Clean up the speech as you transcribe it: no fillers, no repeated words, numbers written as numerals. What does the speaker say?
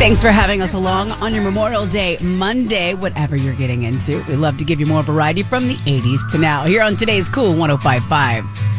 Thanks for having us along on your Memorial Day Monday, whatever you're getting into. We love to give you more variety from the 80s to now here on today's Cool 105.5.